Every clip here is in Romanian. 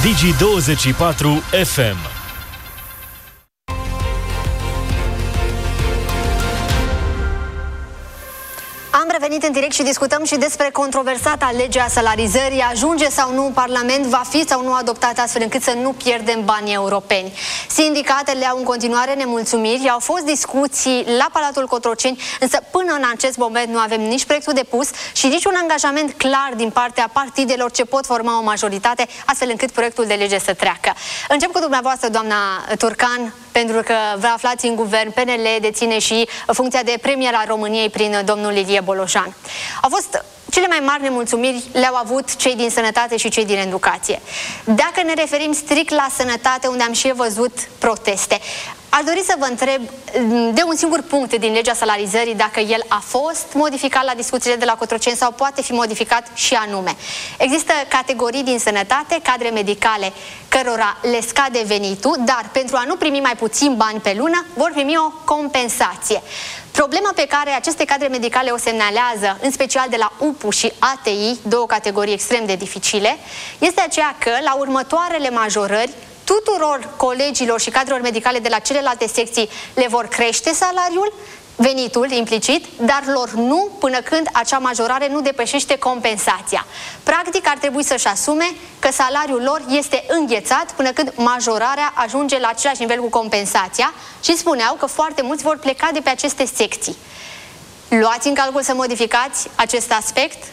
Digi24 FM. Am revenit în direct și discutăm și despre controversata lege a salarizării. Ajunge sau nu în Parlament, va fi sau nu adoptată astfel încât să nu pierdem banii europeni. Sindicatele au în continuare nemulțumiri, au fost discuții la Palatul Cotroceni, însă până în acest moment nu avem nici proiectul depus și nici un angajament clar din partea partidelor ce pot forma o majoritate, astfel încât proiectul de lege să treacă. Încep cu dumneavoastră, doamna Turcan, pentru că vă aflați în guvern, PNL deține și funcția de premier al României prin domnul Ilie Bolojan. Au fost cele mai mari nemulțumiri, le-au avut cei din sănătate și cei din educație. Dacă ne referim strict la sănătate, unde am și văzut proteste, aș dori să vă întreb de un singur punct din legea salarizării, dacă el a fost modificat la discuțiile de la Cotroceni sau poate fi modificat și anume. Există categorii din sănătate, cadre medicale, cărora le scade venitul, dar pentru a nu primi mai puțin bani pe lună, vor primi o compensație. Problema pe care aceste cadre medicale o semnalează, în special de la UPU și ATI, două categorii extrem de dificile, este aceea că la următoarele majorări, tuturor colegilor și cadrelor medicale de la celelalte secții le vor crește salariul, venitul implicit, dar lor nu, până când acea majorare nu depășește compensația. Practic ar trebui să-și asume că salariul lor este înghețat până când majorarea ajunge la același nivel cu compensația și spuneau că foarte mulți vor pleca de pe aceste secții. Luați în calcul să modificați acest aspect?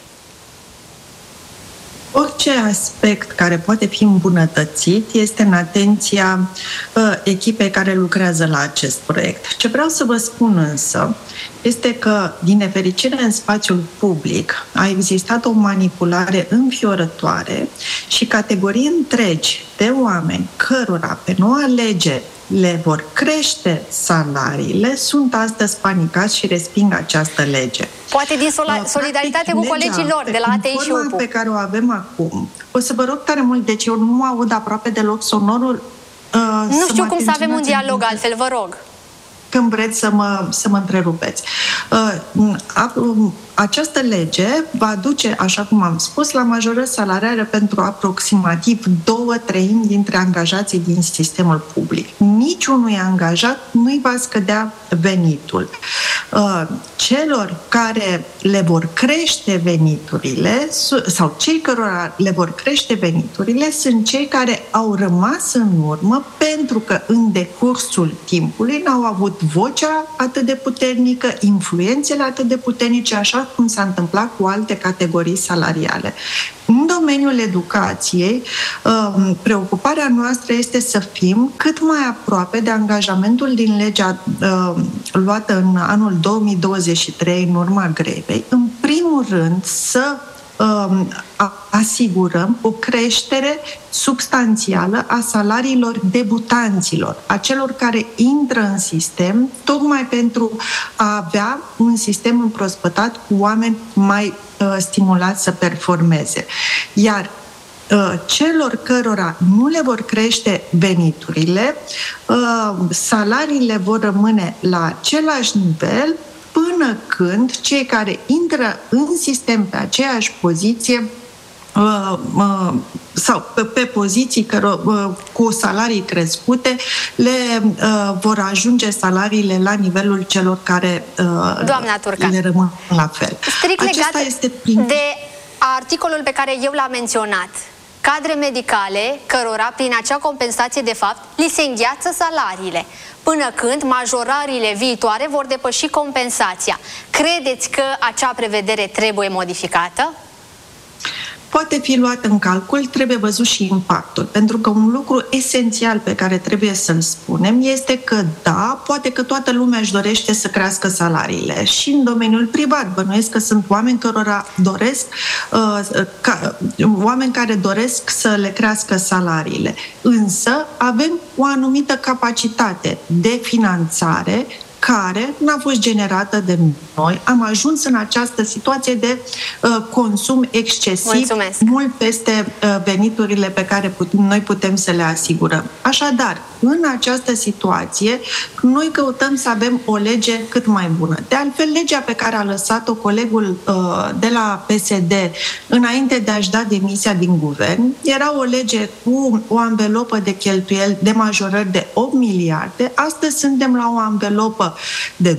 Orice aspect care poate fi îmbunătățit este în atenția echipei care lucrează la acest proiect. Ce vreau să vă spun însă este că, din nefericire, în spațiul public a existat o manipulare înfiorătoare și categorii întregi de oameni cărora pe noua lege le vor crește salariile, sunt astăzi panicați și resping această lege. Poate din solidaritate cu colegii lor de la ATI și UPU. Pe care o avem acum, o să vă rog tare mult, deci eu nu aud aproape deloc sonorul. Nu știu cum să avem un dialog altfel, vă rog. Când vreți să mă întrerupeți. Această lege va duce, așa cum am spus, la majorări salariale pentru aproximativ 2/3 dintre angajații din sistemul public. Niciunui angajat nu-i va scădea venitul. Celor care le vor crește veniturile, sau cei cărora le vor crește veniturile, sunt cei care au rămas în urmă pentru că în decursul timpului n-au avut vocea atât de puternică, influențele atât de puternice, așa cum s-a întâmplat cu alte categorii salariale. În domeniul educației, preocuparea noastră este să fim cât mai aproape de angajamentul din legea luată în anul 2023, în urma grevei. În primul rând, să asigurăm o creștere substanțială a salariilor debutanților, a celor care intră în sistem, tocmai pentru a avea un sistem împrospătat cu oameni mai stimulați să performeze. Iar celor cărora nu le vor crește veniturile, salariile vor rămâne la același nivel până când cei care intră în sistem pe aceeași poziție sau pe poziții cu salarii crescute, le vor ajunge salariile la nivelul celor care le rămân la fel. Strict legat de articolul pe care eu l-am menționat, cadre medicale cărora prin acea compensație de fapt li se îngheață salariile până când majorările viitoare vor depăși compensația. Credeți că acea prevedere trebuie modificată? Poate fi luat în calcul, trebuie văzut și impactul. Pentru că un lucru esențial pe care trebuie să-l spunem este că, da, poate că toată lumea își dorește să crească salariile. Și în domeniul privat, bănuiesc că sunt oameni oameni care doresc să le crească salariile. Însă avem o anumită capacitate de finanțare care n-a fost generată de noi. Am ajuns în această situație de consum excesiv, Mulțumesc. mult peste veniturile pe care noi putem să le asigurăm. Așadar, în această situație, noi căutăm să avem o lege cât mai bună. De altfel, legea pe care a lăsat-o colegul de la PSD înainte de a-și da demisia din guvern era o lege cu o anvelopă de cheltuieli de majorări de 8 miliarde. Astăzi suntem la o anvelopă de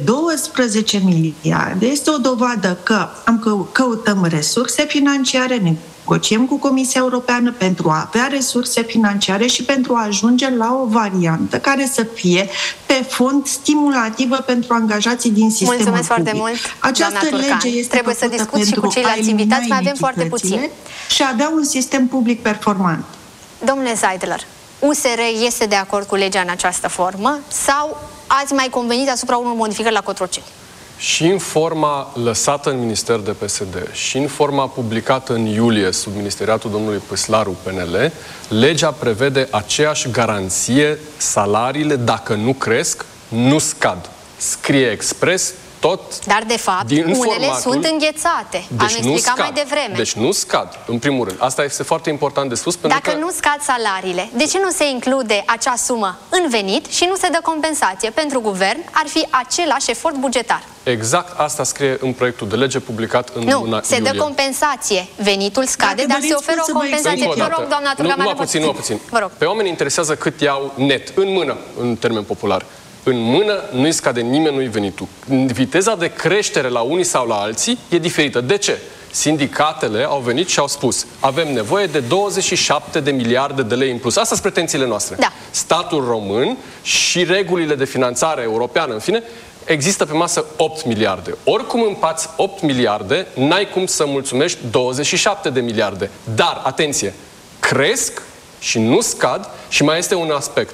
12 miliarde. Este o dovadă că căutăm resurse financiare, negociem cu Comisia Europeană pentru a avea resurse financiare și pentru a ajunge la o variantă care să fie pe fond stimulativă pentru angajații din sistemul Mulțumesc public. foarte mult, Această lege este trebuie să discut și cu ceilalți invitați, mai avem foarte puțin. Și avea un sistem public performant. Domnule Seidler, USR este de acord cu legea în această formă sau ați mai convenit asupra unor modificări la Cotroceni? Și în forma lăsată în minister de PSD și în forma publicată în iulie sub ministeriatul domnului Păslaru PNL, legea prevede aceeași garanție: salariile, dacă nu cresc, nu scad. Scrie expres tot. Dar, de fapt, unele sunt înghețate. Am explicat mai devreme. Deci nu scad, în primul rând. Asta este foarte important de spus. Dacă nu scad salariile, de ce nu se include acea sumă în venit și nu se dă compensație? Pentru guvern ar fi același efort bugetar. Exact asta scrie în proiectul de lege publicat în luna iulie. Nu, se dă compensație. Venitul scade, dar se oferă o compensație. Vă rog, doamna Turca, numai puțin. Pe oameni interesează cât iau net, în mână, în termen popular. În mână nu-i scade nimănui venitul. Viteza de creștere la unii sau la alții e diferită. De ce? Sindicatele au venit și au spus: avem nevoie de 27 de miliarde de lei în plus. Astea sunt pretențiile noastre. Da. Statul român și regulile de finanțare europeană, în fine, există pe masă 8 miliarde. Oricum împați 8 miliarde, n-ai cum să mulțumești 27 de miliarde. Dar, atenție, cresc și nu scad și mai este un aspect.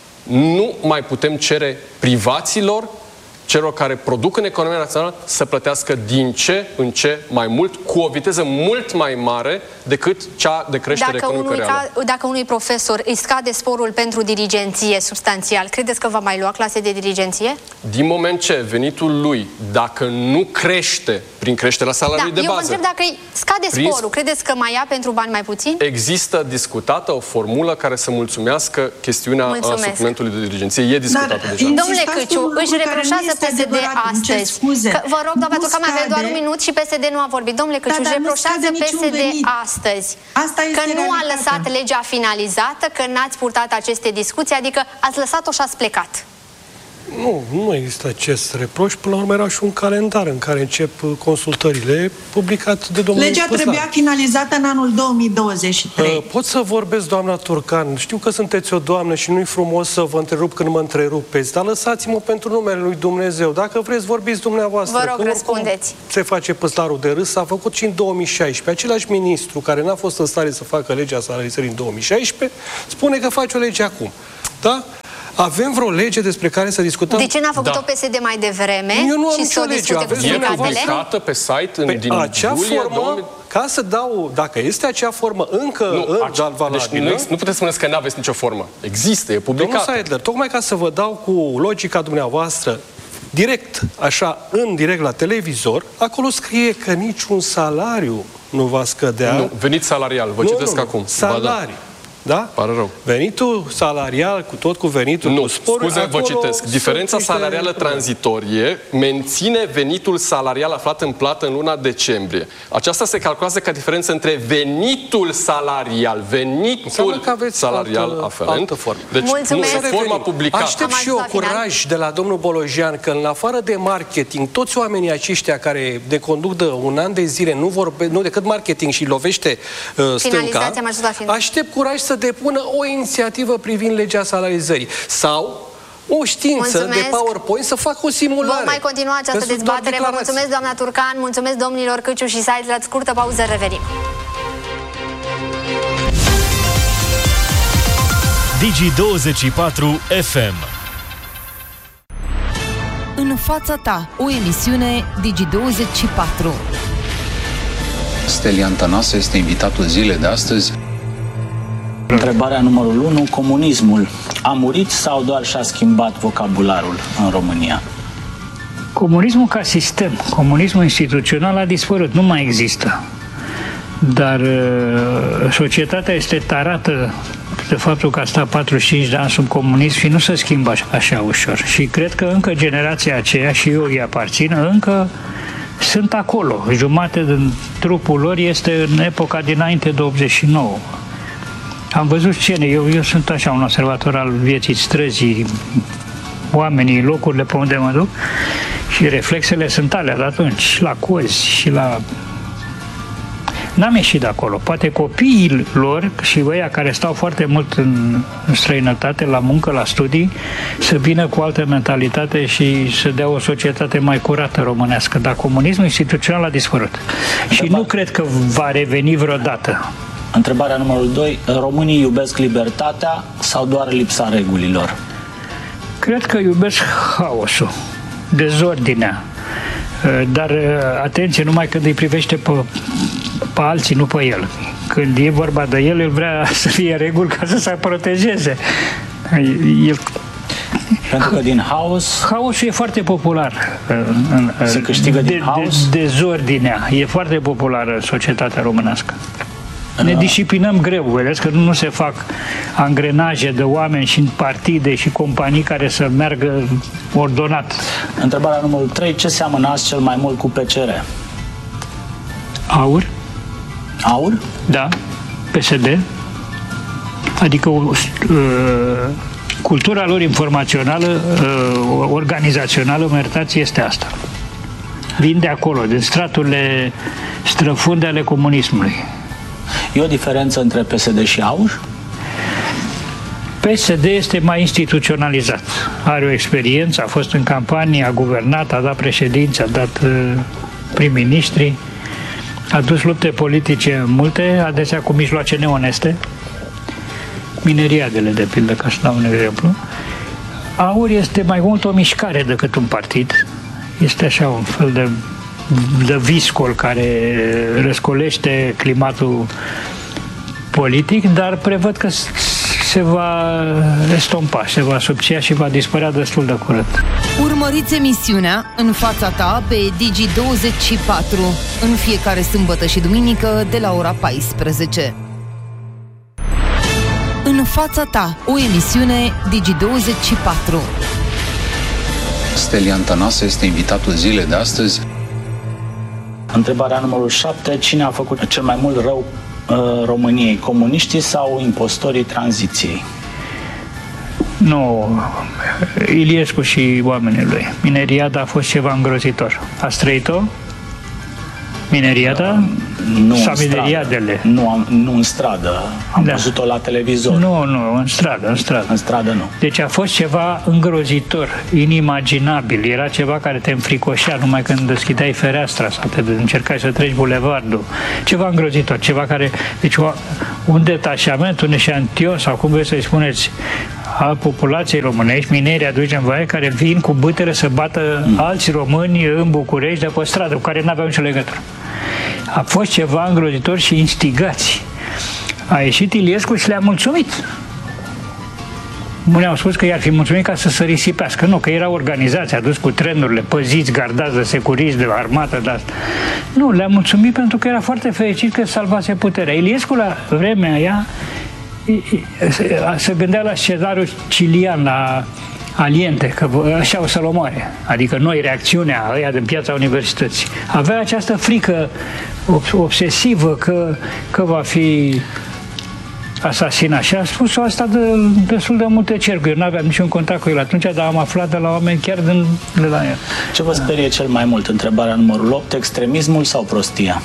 Nu mai putem cere privaților, celor care produc în economia națională, să plătească din ce în ce mai mult, cu o viteză mult mai mare decât cea de creștere economică reală. Dacă unui profesor îi scade sporul pentru dirigenție substanțial, credeți că va mai lua clase de dirigenție? Din moment ce venitul lui, dacă nu crește prin creșterea salariului de bază... Eu vă întreb, dacă îi scade sporul, credeți că mai ia pentru bani mai puțin? Există discutată o formulă care să mulțumească chestiunea suplimentului de dirigenție. E discutată deja. Domnule Căciu, își reproșează PSD astăzi. Vă rog, doamna Turca, mai avem doar un minut și PSD nu a vorbit. Domnule Căciu, își reproșează PSD astăzi că nu a lăsat legea finalizată, că n-ați purtat aceste discuții, adică ați lăsat-o și ați plecat. Nu există acest reproș. Până la urmă era și un calendar în care încep consultările, publicat de domnul Legea trebuia finalizată în anul 2023. Pot să vorbesc, doamna Turcan? Știu că sunteți o doamnă și nu-i frumos să vă întrerup când mă întrerupeți, dar lăsați-mă pentru numele lui Dumnezeu. Dacă vreți, vorbiți dumneavoastră. Vă rog, răspundeți. Se face Păslarul de râs, s-a făcut și în 2016. Același ministru care n-a fost în stare să facă legea salarizării în 2016, spune că face o lege acum. Da? Avem vreo lege despre care să discutăm? De ce n-a făcut-o PSD mai devreme? Eu nu am și nicio lege. E publicată pe site din iulie. Ca să dau, dacă este acea formă încă valabilă... Deci nu puteți spune că n-aveți nicio formă. Există, e publicată. Domnul Seidler, tocmai ca să vă dau cu logica dumneavoastră, direct, așa, în direct la televizor, acolo scrie că niciun salariu nu va scădea. Nu, venit salarial, vă citesc acum. Salariu. Da? Pare rău. Venitul salarial, cu venitul cu sporul... Scuze, vă citesc. Diferența salarială tranzitorie menține venitul salarial aflat în plată în luna decembrie. Aceasta se calculează ca diferență între venitul salarial, aferent. Deci, mulțumesc. nu, forma publicată. Aștept și eu curaj de la domnul Bolojan că în afară de marketing, toți oamenii aceștia care de conduc de un an de zile nu decât marketing și lovește stânca, aștept curaj să depună o inițiativă privind legea salarizării sau o știință de PowerPoint să facă o simulare. Vom mai continua această dezbatere. Vă mulțumesc, doamna Turcan, mulțumesc domnilor Căciu și Seidler. Scurtă pauză, revenim. Digi24 FM. În fața ta, o emisiune Digi24. Stelian Tănase este invitatul zilei de astăzi. Întrebarea numărul 1. Comunismul a murit sau doar și-a schimbat vocabularul în România? Comunismul ca sistem, comunismul instituțional a dispărut, nu mai există. Dar societatea este tarată de faptul că a stat 45 de ani sub comunism și nu se schimbă așa ușor. Și cred că încă generația aceea, și eu îi aparțin, încă sunt acolo. Jumate din trupul lor este în epoca dinainte de 89. Am văzut scene, eu sunt așa un observator al vieții străzii, oamenii, locurile pe unde mă duc și reflexele sunt alea de atunci, la cozi și la... N-am ieșit de acolo. Poate copiii lor și ăia care stau foarte mult în străinătate, la muncă, la studii, să vină cu altă mentalitate și să dea o societate mai curată românească. Dar comunismul instituțional a dispărut. Și nu cred că va reveni vreodată. Întrebarea numărul 2. Românii iubesc libertatea sau doar lipsa regulilor? Cred că iubesc haosul, dezordinea. Dar atenție, numai când îi privește pe alții, nu pe el. Când e vorba de el vrea să fie reguli ca să se protejeze. Pentru că din haos... Haosul e foarte popular. Se câștigă din haos? Dezordinea e foarte populară în societatea românească. Ne disciplinăm greu, vedeți că nu se fac angrenaje de oameni și în partide și companii care să meargă ordonat. Întrebarea numărul 3. Ce seamănați cel mai mult cu PCR? Aur. Aur? Da. PSD. Adică cultura lor informațională, organizațională, mă iertați, este asta. Vin de acolo, din straturile străfunde ale comunismului. E o diferență între PSD și AUR? PSD este mai instituționalizat. Are o experiență, a fost în campanie, a guvernat, a dat președinți, a dat prim-ministri, a dus lupte politice multe, adesea cu mijloace neoneste, mineriadele, de pildă, ca să dau un exemplu. AUR este mai mult o mișcare decât un partid. Este așa un fel de viscol care răscolește climatul politic, dar prevăd că se va estompa, se va subția și va dispărea destul de curând. Urmăriți emisiunea În fața ta pe Digi24 în fiecare sâmbătă și duminică de la ora 14. În fața ta, o emisiune Digi24. Stelian Tănase este invitatul zilei de astăzi. Întrebarea numărul 7. Cine a făcut cel mai mult rău României? Comuniștii sau impostorii tranziției? Nu, Iliescu și oamenii lui. Mineriada a fost ceva îngrozitor. Ați trăit-o? Mineriada? Nu sau în mineriadele? Nu în stradă. Am văzut-o la televizor. Nu, în stradă. În stradă nu. Deci a fost ceva îngrozitor, inimaginabil. Era ceva care te înfricoșea numai când deschideai fereastra sau te încercai să treci bulevardul. Ceva îngrozitor, ceva care... Deci un detașament, un eșantion sau cum vreți să-i spuneți, al populației românești, mineri aduși în vaie, care vin cu bâtere să bată alți români în București de pe stradă, cu care n-aveau nicio legătură. A fost ceva îngrozitor și instigați. A ieșit Iliescu și le-a mulțumit. Unii au spus că i-ar fi mulțumit ca să se risipească. Nu, că era organizația, adus cu trenurile, păziți, gardați de securiști, de armată, de asta. Nu, le-a mulțumit pentru că era foarte fericit că salvase puterea. Iliescu, la vremea aia, se gândea la scenariul cilian, la Aliente, că așa o să-l omoare. Adică noi, reacțiunea ăia din Piața Universității. Avea această frică obsesivă că va fi asasinat. Și a spus asta de destul de multe cercuri. Eu nu aveam niciun contact cu el atunci, dar am aflat de la oameni chiar de la el. Ce vă sperie cel mai mult? Întrebarea numărul 8. Extremismul sau prostia?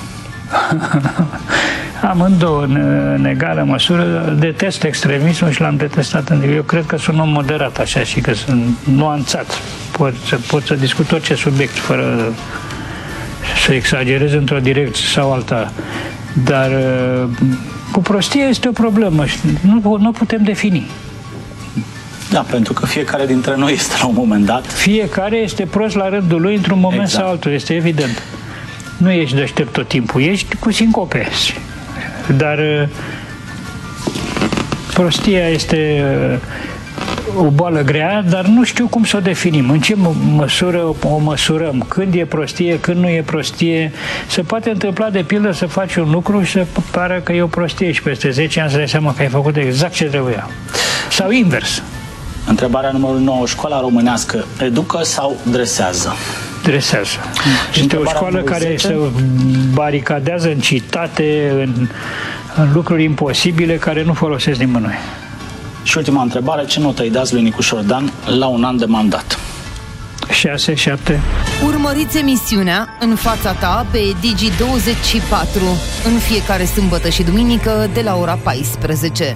Amândouă, în egală măsură. Detest extremismul și l-am detestat. Eu cred că sunt om moderat așa și că sunt nuanțat. Pot să discut orice subiect fără să exagerez într-o direcție sau alta. Dar cu prostia este o problemă și nu putem defini. Da, pentru că fiecare dintre noi este la un moment dat. Fiecare este prost la rândul lui într-un moment sau altul, este evident. Nu ești deștept tot timpul, ești cu sincope. Dar prostia este o boală grea, dar nu știu cum să o definim. În ce măsură o măsurăm? Când e prostie, când nu e prostie? Se poate întâmpla, de pildă, să faci un lucru și să pară că e o prostie și peste 10 ani să dai seama că ai făcut exact ce trebuia. Sau invers. Întrebarea numărul 9. Școala românească educă sau dresează? Dresează. Este o școală care se baricadează în citate, în lucruri imposibile care nu folosesc nimănui. Și ultima întrebare, ce notă îi dați lui Nicușor Dan la un an de mandat? 6, 7. Urmăriți emisiunea În fața ta pe Digi24 în fiecare sâmbătă și duminică de la ora 14.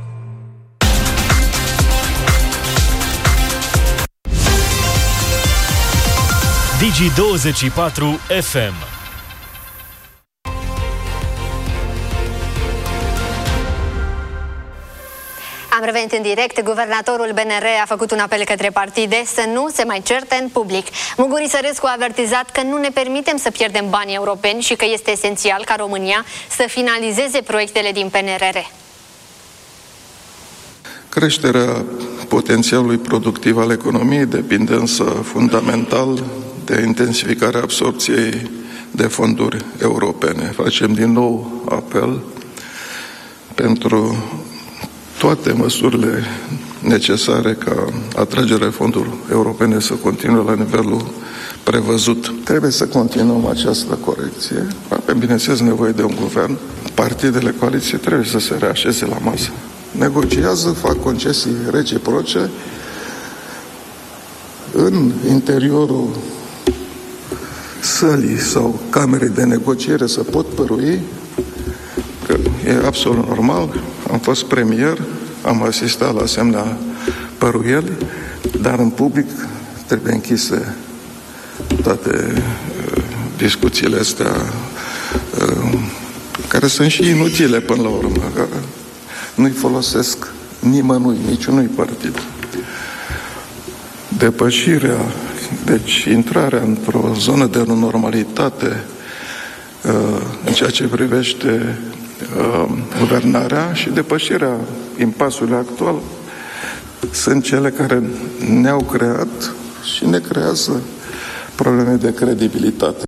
Digi24 FM. Am revenit în direct. Guvernatorul BNR a făcut un apel către partide să nu se mai certe în public. Muguri Sărescu a avertizat că nu ne permitem să pierdem banii europeni și că este esențial ca România să finalizeze proiectele din PNRR. Creșterea potențialului productiv al economiei depinde însă fundamental de intensificarea absorpției de fonduri europene. Facem din nou apel pentru toate măsurile necesare ca atragerea fondurilor europene să continue la nivelul prevăzut. Trebuie să continuăm această corecție. Avem, bineînțeles, nevoie de un guvern. Partidele coaliției trebuie să se reașeze la masă. Negociază, fac concesii reciproce în interiorul sălii sau camerei de negociere să pot părui că e absolut normal. Am fost premier, am asistat la asemenea păruieli, dar în public trebuie închise toate discuțiile astea care sunt și inutile până la urmă, care nu-i folosesc nimănui, niciunui partid. Depășirea, deci intrarea într-o zonă de normalitate în ceea ce privește guvernarea și depășirea impasului actual sunt cele care ne-au creat și ne creează probleme de credibilitate.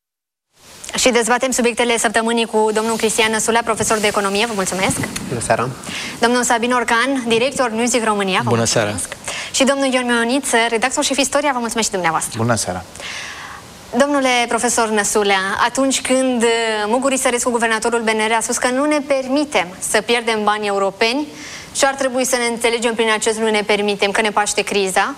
Și dezbatem subiectele săptămânii cu domnul Cristian Năsulea, profesor de economie. Vă mulțumesc! Bună seara! Domnul Sabin Orcan, director Newsweek România. Vă Bună mulțumesc. Seara! Și domnul Ion Mioniță, redactor șef Istoria. Vă mulțumesc și dumneavoastră! Bună seara! Domnule profesor Năsulea, atunci când Muguri Sărescu, guvernatorul BNR, a spus că nu ne permitem să pierdem bani europeni și ar trebui să ne înțelegem prin acest nu ne permitem, că ne paște criza,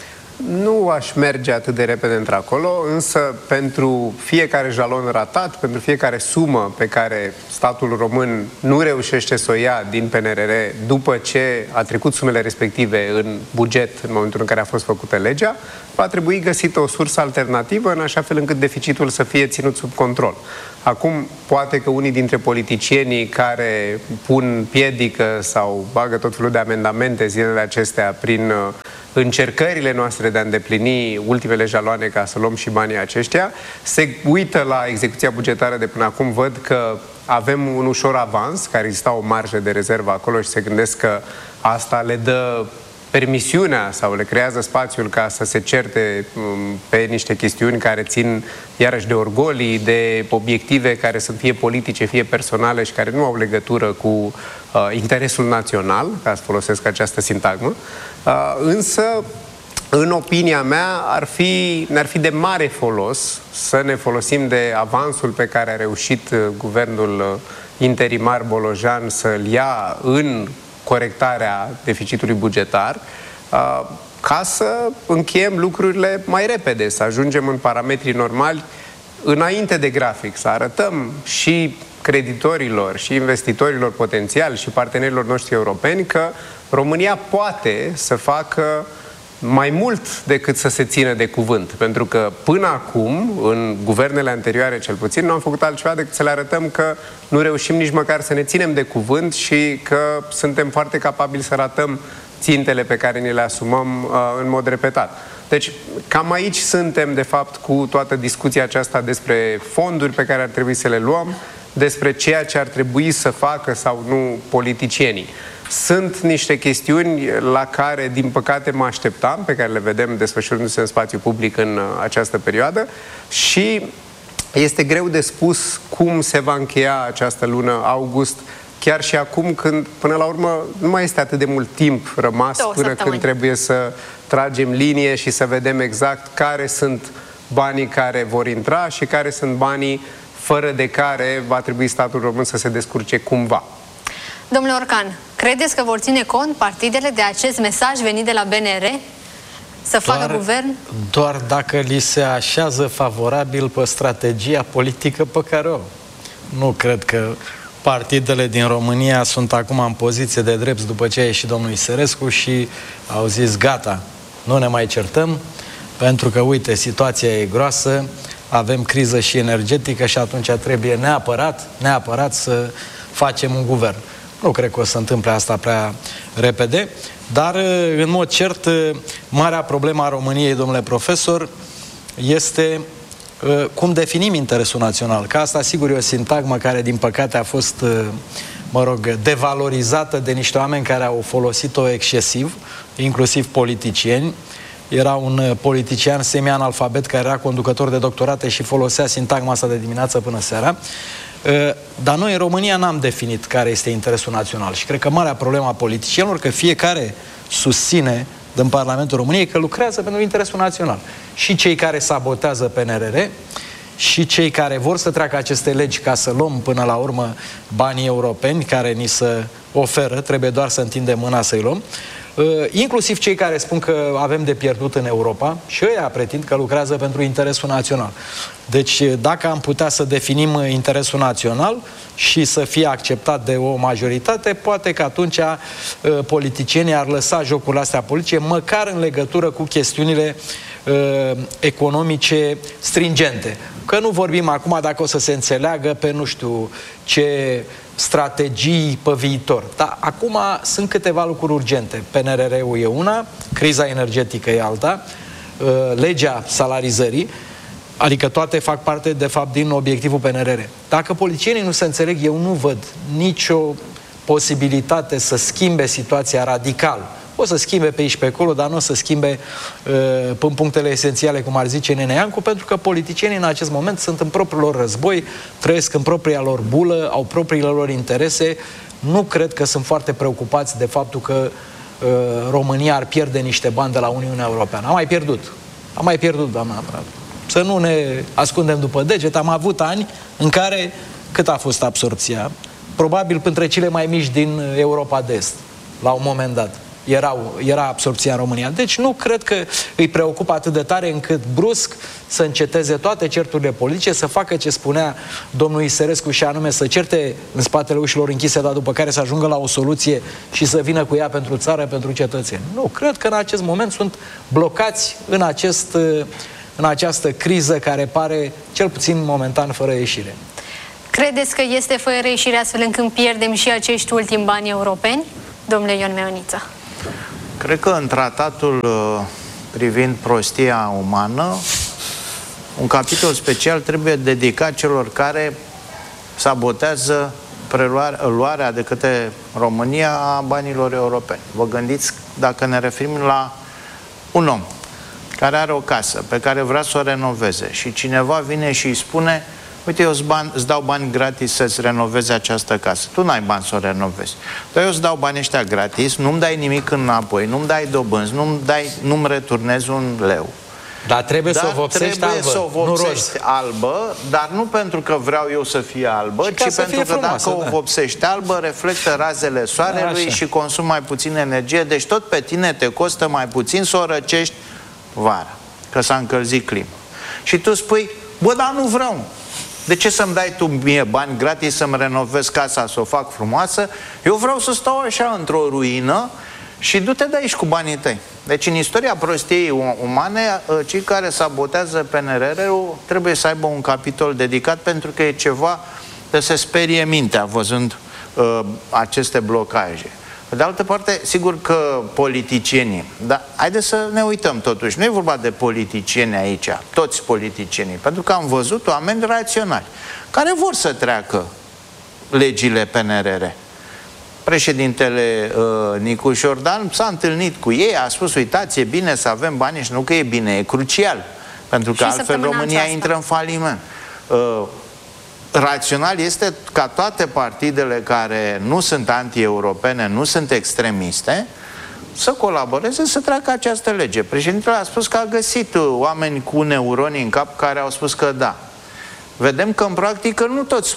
Nu aș merge atât de repede într-acolo, însă pentru fiecare jalon ratat, pentru fiecare sumă pe care statul român nu reușește să o ia din PNRR după ce a trecut sumele respective în buget în momentul în care a fost făcută legea, va trebui găsită o sursă alternativă în așa fel încât deficitul să fie ținut sub control. Acum, poate că unii dintre politicienii care pun piedică sau bagă tot felul de amendamente zilele acestea prin încercările noastre de a îndeplini ultimele jaloane ca să luăm și banii aceștia, se uită la execuția bugetară de până acum, văd că avem un ușor avans, care exista o marjă de rezervă acolo și se gândesc că asta le dă permisiunea sau le creează spațiul ca să se certe pe niște chestiuni care țin iarăși de orgolii, de obiective care să fie politice, fie personale și care nu au legătură cu interesul național, ca să folosesc această sintagmă. Însă, în opinia mea, ne-ar fi de mare folos să ne folosim de avansul pe care a reușit guvernul interimar Bolojan să-l ia în corectarea deficitului bugetar, ca să încheiem lucrurile mai repede, să ajungem în parametrii normali înainte de grafic, să arătăm și creditorilor și investitorilor potențiali și partenerilor noștri europeni că România poate să facă mai mult decât să se țină de cuvânt. Pentru că până acum, în guvernele anterioare cel puțin, nu am făcut altceva decât să le arătăm că nu reușim nici măcar să ne ținem de cuvânt și că suntem foarte capabili să ratăm țintele pe care ni le asumăm în mod repetat. Deci, cam aici suntem, de fapt, cu toată discuția aceasta despre fonduri pe care ar trebui să le luăm, despre ceea ce ar trebui să facă sau nu politicienii. Sunt niște chestiuni la care, din păcate, mă așteptam, pe care le vedem desfășurându-se în spațiu public în această perioadă și este greu de spus cum se va încheia această lună august, chiar și acum când, până la urmă, nu mai este atât de mult timp rămas până când trebuie să tragem linie și să vedem exact care sunt banii care vor intra și care sunt banii fără de care va trebui statul român să se descurce cumva. Domnule Orcan, credeți că vor ține cont partidele de acest mesaj venit de la BNR? Să facă guvern? Doar dacă li se așează favorabil pe strategia politică pe care o. Nu cred că partidele din România sunt acum în poziție de drept după ce a ieșit domnul Iserescu și au zis gata, nu ne mai certăm, pentru că, uite, situația e groasă, avem criză și energetică și atunci trebuie neapărat să facem un guvern. Nu cred că o să se întâmple asta prea repede, dar, în mod cert, marea problemă a României, domnule profesor, este cum definim interesul național. Că asta, sigur, e o sintagmă care, din păcate, a fost, devalorizată de niște oameni care au folosit-o excesiv, inclusiv politicieni. Era un politician semi-analfabet care era conducător de doctorate și folosea sintagma asta de dimineață până seara. Dar noi în România n-am definit care este interesul național și cred că marea problemă a politicienilor că fiecare susține din Parlamentul României că lucrează pentru interesul național. Și cei care sabotează PNRR și cei care vor să treacă aceste legi ca să luăm până la urmă banii europeni care ni se oferă, trebuie doar să întindem mâna să-i luăm, inclusiv cei care spun că avem de pierdut în Europa și ăia pretind că lucrează pentru interesul național. Deci dacă am putea să definim interesul național și să fie acceptat de o majoritate, poate că atunci politicienii ar lăsa jocurile astea politice, măcar în legătură cu chestiunile economice stringente. Că nu vorbim acum dacă o să se înțeleagă pe nu știu ce strategii pe viitor. Dar acum sunt câteva lucruri urgente. PNRR-ul e una, criza energetică e alta, legea salarizării, adică toate fac parte, de fapt, din obiectivul PNRR. Dacă politicienii nu se înțeleg, eu nu văd nicio posibilitate să schimbe situația radical. O să schimbe pe aici pe acolo, dar nu o să schimbe în punctele esențiale, cum ar zice Nene Iancu, pentru că politicienii în acest moment sunt în propriul lor război, trăiesc în propria lor bulă, au propriile lor interese. Nu cred că sunt foarte preocupați de faptul că România ar pierde niște bani de la Uniunea Europeană. Am mai pierdut, doamna Pradu. Să nu ne ascundem după deget. Am avut ani în care, cât a fost absorpția? Probabil printre cele mai mici din Europa de Est, la un moment dat. Era absorpția în România. Deci nu cred că îi preocupă atât de tare încât brusc să înceteze toate certurile politice, să facă ce spunea domnul Iserescu și anume să certe în spatele ușilor închise, dar după care să ajungă la o soluție și să vină cu ea pentru țară, pentru cetățeni. Nu, cred că în acest moment sunt blocați în această criză care pare, cel puțin momentan, fără ieșire. Credeți că este fără ieșire astfel încât pierdem și acești ultimi bani europeni? Domnule Ion Meoniță. Cred că în tratatul privind prostia umană, un capitol special trebuie dedicat celor care sabotează luarea de către România a banilor europeni. Vă gândiți, dacă ne referim la un om care are o casă pe care vrea să o renoveze și cineva vine și îi spune: uite, eu îți dau bani gratis să-ți renovezi această casă. Tu n-ai bani să o renovezi. Dar eu îți dau banii ăștia gratis, nu-mi dai nimic înapoi, nu-mi dai dobânzi, nu-mi returnezi un leu. Dar trebuie să o vopsești albă, să o vopsești albă, dar nu pentru că vreau eu să fie albă, ci pentru că frumoasă, dacă o vopsești albă, reflectă razele soarelui și consumă mai puțin energie, deci tot pe tine te costă mai puțin să o răcești vara, că s-a încălzit clima. Și tu spui: bă, dar nu vreau. De ce să-mi dai tu mie bani gratis să-mi renovez casa, să o fac frumoasă? Eu vreau să stau așa într-o ruină și du-te de aici cu banii tăi. Deci în istoria prostiei umane, cei care sabotează PNRR-ul trebuie să aibă un capitol dedicat, pentru că e ceva de se sperie mintea văzând aceste blocaje. De altă parte, sigur că politicienii, dar haideți să ne uităm totuși, nu e vorba de politicieni aici, toți politicienii, pentru că am văzut oameni raționali care vor să treacă legile PNRR. președintele Nicu Jordan s-a întâlnit cu ei, a spus, uitați, e bine să avem bani și nu că e bine, e crucial. Pentru că altfel România intră în faliment. Rațional este ca toate partidele care nu sunt anti-europene, nu sunt extremiste, să colaboreze, să treacă această lege. Președintele a spus că a găsit oameni cu neuroni în cap care au spus că da. Vedem că în practică nu toți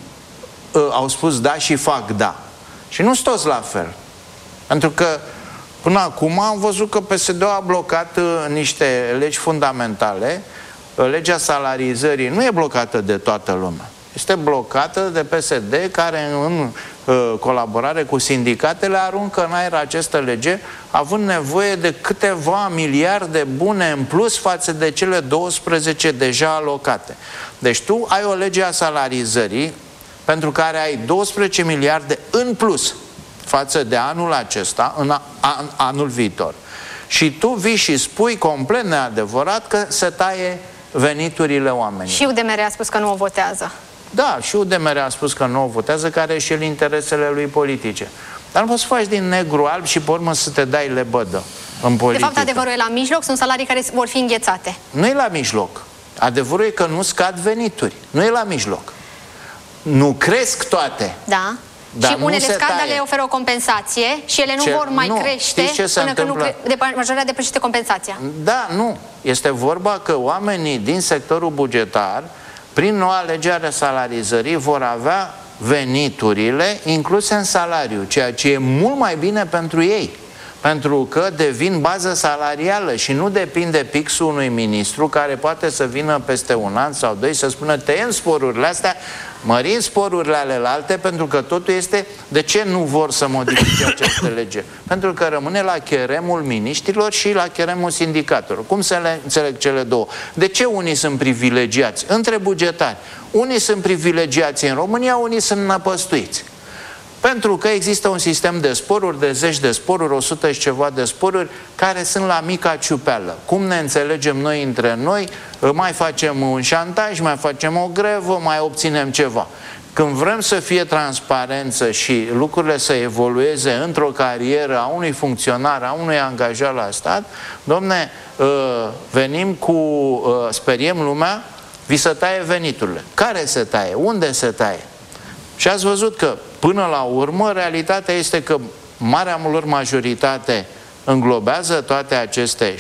au spus da și fac da. Și nu sunt toți la fel. Pentru că până acum am văzut că PSD-ul a blocat niște legi fundamentale. Legea salarizării nu e blocată de toată lumea. Este blocată de PSD, care în colaborare cu sindicatele aruncă în aer această lege, având nevoie de câteva miliarde bune în plus față de cele 12 deja alocate. Deci tu ai o lege a salarizării pentru care ai 12 miliarde în plus față de anul acesta, în anul viitor. Și tu vii și spui complet neadevărat că se taie veniturile oamenilor. Și UDMR a spus că nu o votează. Da, și UDMR a spus că nu o votează, care și el interesele lui politice. Dar nu poți să faci din negru alb și pe urmă să te dai lebădă în politică. De fapt, adevărul e la mijloc, sunt salarii care vor fi înghețate. Nu e la mijloc. Adevărul e că nu scad venituri. Nu e la mijloc. Nu cresc toate. Da. Și unele scandale le oferă o compensație și ele nu vor mai crește până când majoritatea depășește compensația. Da, nu. Este vorba că oamenii din sectorul bugetar, prin noua lege a salarizării, vor avea veniturile incluse în salariu, ceea ce e mult mai bine pentru ei, pentru că devin bază salarială și nu depinde pixul unui ministru care poate să vină peste un an sau doi să spună tăiem sporurile astea, mărim sporurile alelalte, pentru că totul este de ce nu vor să modifice această lege? Pentru că rămâne la cheremul miniștrilor și la cheremul sindicatelor. Cum se le înțeleg cele două? De ce unii sunt privilegiați? Între bugetari. Unii sunt privilegiați în România, unii sunt năpăstuiți. Pentru că există un sistem de sporuri, de zeci de sporuri, 100 și ceva de sporuri, care sunt la mica ciupeală. Cum ne înțelegem noi între noi, mai facem un șantaj, mai facem o grevă, mai obținem ceva. Când vrem să fie transparență și lucrurile să evolueze într-o carieră a unui funcționar, a unui angajat la stat, domne, venim cu, speriem lumea, vi se taie veniturile. Care se taie? Unde se taie? Și ați văzut că, până la urmă, realitatea este că marea lor majoritate înglobează toate aceste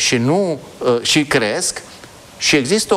și cresc și există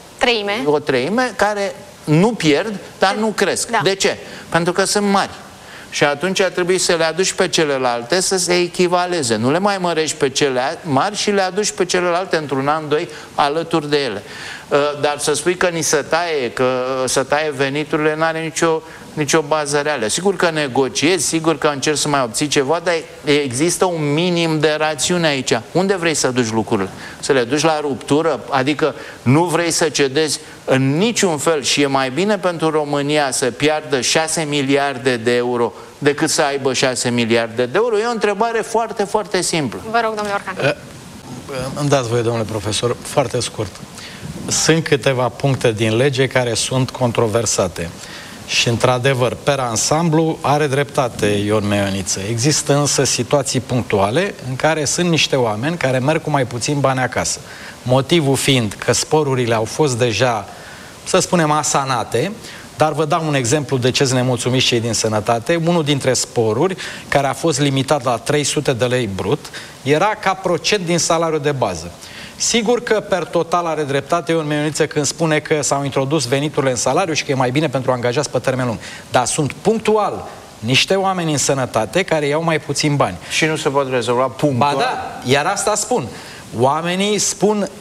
o treime care nu pierd, dar nu cresc. Da. De ce? Pentru că sunt mari. Și atunci trebuie să le aduci pe celelalte să se echivaleze. Nu le mai mărești pe cele mari și le aduci pe celelalte într-un an, doi, alături de ele. Dar să spui că ni se taie, că să taie veniturile, n-are nicio bază reală. Sigur că negociezi, sigur că încerci să mai obții ceva, dar există un minim de rațiune aici. Unde vrei să duci lucrurile? Să le duci la ruptură? Adică nu vrei să cedezi în niciun fel și e mai bine pentru România să piardă 6 miliarde de euro decât să aibă 6 miliarde de euro? E o întrebare foarte, foarte simplă. Vă rog, domnule Orcan. Îmi dați voie, domnule profesor, foarte scurt. Sunt câteva puncte din lege care sunt controversate. Și, într-adevăr, per ansamblu, are dreptate Ion Meioniță. Există însă situații punctuale în care sunt niște oameni care merg cu mai puțin bani acasă. Motivul fiind că sporurile au fost deja, să spunem, asanate, dar vă dau un exemplu de ce sunt nemulțumiți cei din sănătate. Unul dintre sporuri, care a fost limitat la 300 de lei brut, era ca procent din salariul de bază. Sigur că per total are dreptate Ion Meioniță când spune că s-au introdus veniturile în salariu și că e mai bine pentru angajați pe termen lung. Dar sunt punctual niște oameni în sănătate care iau mai puțin bani. Și nu se pot rezolva punctual? Ba da, iar asta spun. Oamenii spun,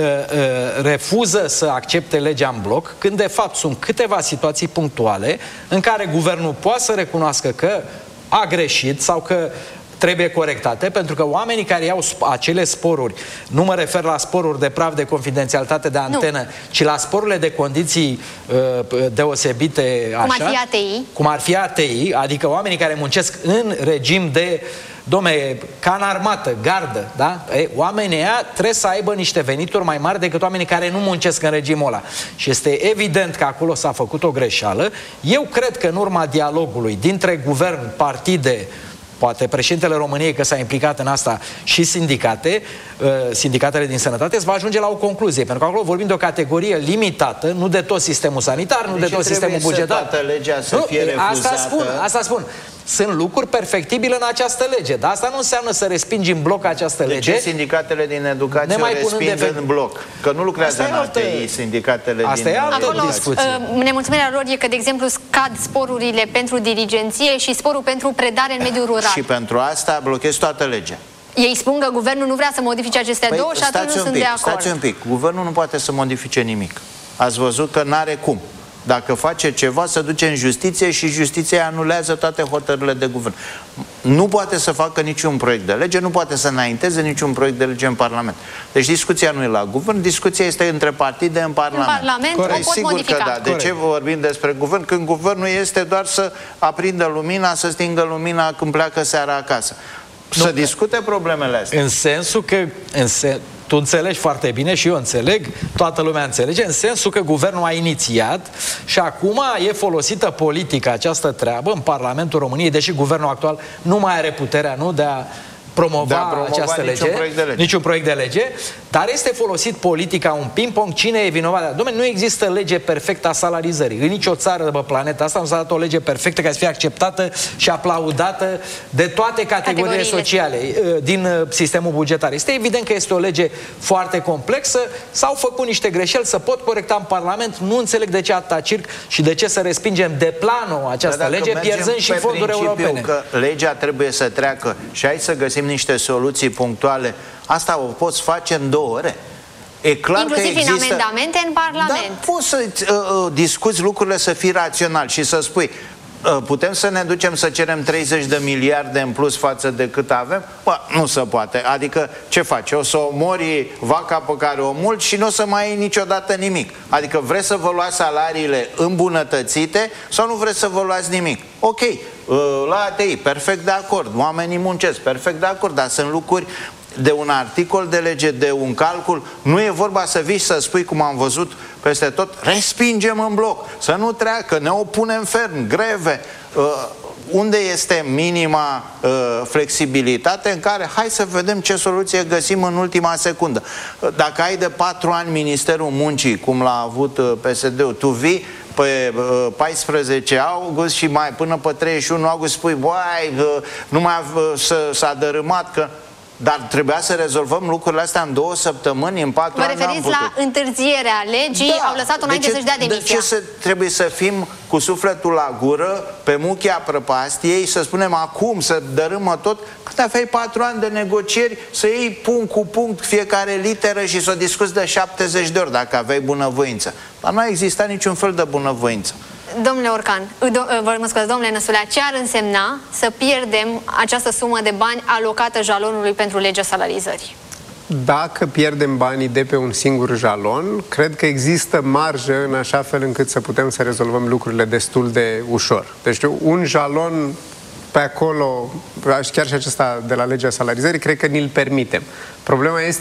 refuză să accepte legea în bloc, când de fapt sunt câteva situații punctuale în care guvernul poate să recunoască că a greșit sau că trebuie corectate, pentru că oamenii care iau acele sporuri, nu mă refer la sporuri de praf de confidențialitate de antenă, ci la sporurile de condiții deosebite, așa, cum ar fi ATI. Cum ar fi ATI, adică oamenii care muncesc în regim de ca în armată, gardă, da? Oamenii ăia trebuie să aibă niște venituri mai mari decât oamenii care nu muncesc în regimul ăla. Și este evident că acolo s-a făcut o greșeală. Eu cred că în urma dialogului dintre guvern, partide, poate președintele României, că s-a implicat în asta, și sindicatele din sănătate, se va ajunge la o concluzie. Pentru că acolo vorbim de o categorie limitată, nu de tot sistemul sanitar, nu de tot sistemul bugetar. Legea să fie refuzată? Asta spun. Sunt lucruri perfectibile în această lege, dar asta nu înseamnă să respingi în bloc această lege. De ce sindicatele din educație o resping în bloc? Că nu lucrează în ATI sindicatele din educație. Nemulțumirea lor e că, de exemplu, scad sporurile pentru dirigenție și sporul pentru predare în mediul rural. Și pentru asta blochezi toată legea. Ei spun că guvernul nu vrea să modifice acestea două și atunci nu sunt de acord. Stați un pic, guvernul nu poate să modifice nimic. Ați văzut că n-are cum. Dacă face ceva, se duce în justiție și justiția anulează toate hotărârile de guvern. Nu poate să facă niciun proiect de lege, nu poate să înainteze niciun proiect de lege în Parlament. Deci discuția nu e la guvern, discuția este între partide în Parlament. În Parlament o pot sigur modifica. Că da. De ce vorbim despre guvern? Când guvernul este doar să aprindă lumina, să stingă lumina când pleacă seara acasă. Să discute problemele astea. În sensul că... Tu înțelegi foarte bine și eu înțeleg, toată lumea înțelege, în sensul că guvernul a inițiat și acum e folosită politica această treabă în Parlamentul României, deși guvernul actual nu mai are puterea de a promova această lege, niciun proiect de lege, dar este folosit politica, un ping-pong, cine e vinovat. Dom'le, nu există lege perfectă a salarizării. În nicio țară de pe planeta asta nu s-a dat o lege perfectă care să fie acceptată și aplaudată de toate categoriile sociale din sistemul bugetar. Este evident că este o lege foarte complexă, s-au făcut niște greșeli, se pot corecta în Parlament, nu înțeleg de ce atâta circ și de ce să respingem de plano această lege, pierzând și fonduri europene. Că legea trebuie să treacă și hai să găsim niște soluții punctuale. Asta o poți face în 2 ore. E clar inclusiv că există... în amendamente în Parlament. Dar poți să discuți lucrurile, să fii rațional și să spui putem să ne ducem să cerem 30 de miliarde în plus față de cât avem? Bă, nu se poate. Adică ce faci? O să omori vaca pe care o mulți și nu o să mai ai niciodată nimic. Adică vreți să vă luați salariile îmbunătățite sau nu vreți să vă luați nimic? Ok, la ATI, perfect de acord. Oamenii muncesc, perfect de acord, dar sunt lucruri de un articol de lege, de un calcul. Nu e vorba să vii să spui, cum am văzut peste tot, respingem în bloc, să nu treacă, ne opunem ferm, greve. Unde este minima flexibilitate în care hai să vedem ce soluție găsim în ultima secundă. Dacă ai de 4 ani Ministerul Muncii, cum l-a avut PSD-ul, tu vii pe 14 august și mai până pe 31 august spui, nu mai s-a dărâmat că... Dar trebuia să rezolvăm lucrurile astea în 2 săptămâni, în 4 ani. Vă referiți la întârzierea legii, au lăsat-o înainte să-și dea demisia. De ce trebuie să fim cu sufletul la gură, pe muchia prăpastiei, să spunem acum, să dărâmă tot, când aveai 4 ani de negocieri, să iei punct cu punct fiecare literă și să o discuți de 70 de ori, dacă aveai bunăvoință. Dar nu a existat niciun fel de bunăvoință. Domnule Orcan, domnule Năsulea, ce ar însemna să pierdem această sumă de bani alocată jalonului pentru legea salarizării? Dacă pierdem banii de pe un singur jalon, cred că există marjă în așa fel încât să putem să rezolvăm lucrurile destul de ușor. Deci un jalon pe acolo, chiar și acesta de la legea salarizării, cred că ni-l permitem. Problema este